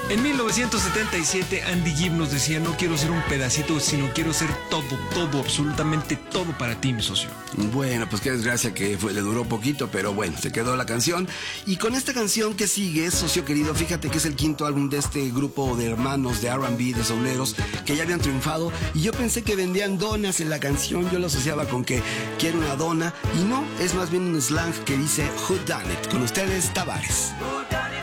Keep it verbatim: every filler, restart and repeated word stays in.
En mil novecientos setenta y siete, Andy Gibb nos decía: no quiero ser un pedacito, sino quiero ser todo, todo, absolutamente todo para ti, mi socio. Bueno, pues qué desgracia que fue, le duró poquito, pero bueno, se quedó la canción. Y con esta canción que sigue, socio querido, fíjate que es el quinto álbum de este grupo de hermanos de R and B, de souleros, que ya habían triunfado. Y yo pensé que vendían donas en la canción, yo lo asociaba con que quiero una dona. Y no, es más bien un slang que dice Who Done It. Con ustedes, Tavares.